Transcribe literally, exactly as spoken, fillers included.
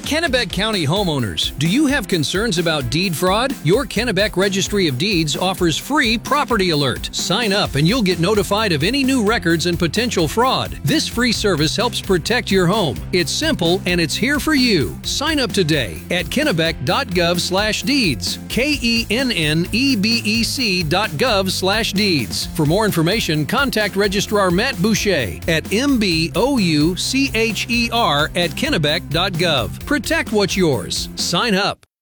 Kennebec County homeowners, do you have concerns about deed fraud? Your Kennebec Registry of Deeds offers free property alert. Sign up and you'll get notified of any new records and potential fraud. This free service helps protect your home. It's simple and it's here for you. Sign up today at kennebec dot gov slash deeds. K E N N E B E C dot gov slash deeds. For more information, contact Registrar Matt Boucher at M B O U C H E R at kennebec dot gov. Protect what's yours. Sign up.